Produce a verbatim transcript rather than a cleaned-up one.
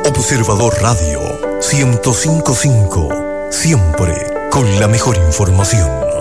Observador Radio ciento cinco punto cinco, siempre con la mejor información.